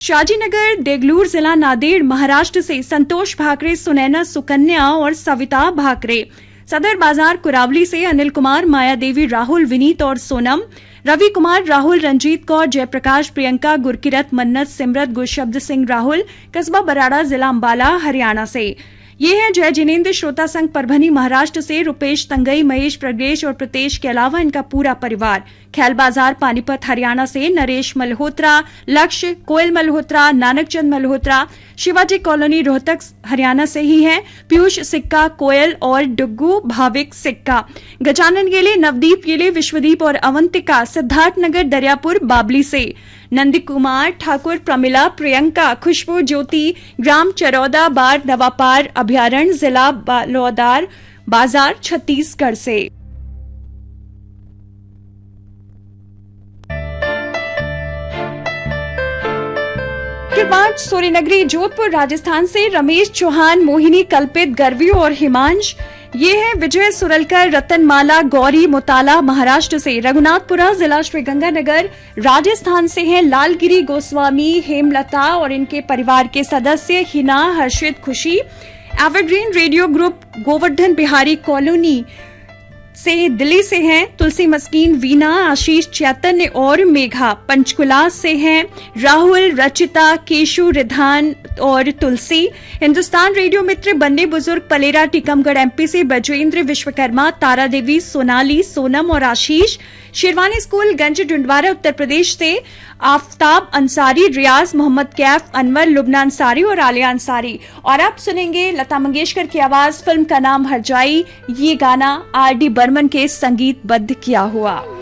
शाजीनगर, देगलूर जिला नांदेड़, महाराष्ट्र से संतोष भाकरे, सुनैना सुकन्या और सविता भाकरे। सदर बाजार कुरावली से अनिल कुमार, माया देवी, राहुल, विनीत और सोनम। रवि कुमार, राहुल, रंजीत कौर, जयप्रकाश, प्रियंका, गुरकिरत, मन्नत, सिमरत, गुरशब्द सिंह, राहुल। कस्बा बराड़ा, जिला अंबाला, हरियाणा से ये हैं जय जिनेन्द्र। श्रोता संघ परभनी महाराष्ट्र से रुपेश तंगई, महेश, प्रगेश और प्रतेश के अलावा इनका पूरा परिवार। खैल बाजार पानीपत हरियाणा से नरेश मल्होत्रा, लक्ष्य, कोयल मल्होत्रा, नानकचंद मल्होत्रा। शिवाजी कॉलोनी रोहतक हरियाणा से ही हैं पीयूष सिक्का, कोयल और डुग्गू भाविक सिक्का। गजानन गेले, नवदीप गेले, विश्वदीप और अवंतिका सिद्धार्थनगर दरियापुर बाबली से। नंदी कुमार ठाकुर, प्रमिला, प्रियंका, खुशबू, ज्योति, ग्राम चरौदा बार, नवापार अभ्यारण्य, जिला बालोदार बाजार, छत्तीसगढ़ से। सूर्यनगरी जोधपुर राजस्थान से रमेश चौहान, मोहिनी, कल्पित, गर्वी और हिमांश। ये है विजय सुरलकर, रतनमाला, गौरी मुताला महाराष्ट्र से। रघुनाथपुरा जिला श्रीगंगानगर राजस्थान से हैं लालगिरी गोस्वामी, हेमलता और इनके परिवार के सदस्य हिना, हर्षित, खुशी। Evergreen radio group Govardhan Bihari colony से दिल्ली से हैं तुलसी मस्कीन, वीना, आशीष, चैतन्य और मेघा। पंचकुला से हैं राहुल, रचिता, केशु, रिधान और तुलसी। हिंदुस्तान रेडियो मित्र बन्ने बुजुर्ग पलेरा टीकमगढ़ एमपी से बजेंद्र, विश्वकर्मा, तारा देवी, सोनाली, सोनम और आशीष। शेरवानी स्कूल गंज डुंडवारा उत्तर प्रदेश से आफ्ताब अंसारी, रियाज, मोहम्मद कैफ, अनवर, लुबना अंसारी और आलिया अंसारी। और अब सुनेंगे लता मंगेशकर की आवाज। फिल्म का नाम हरजाई। ये गाना आर डी बर्मन के संगीतबद्ध किया हुआ।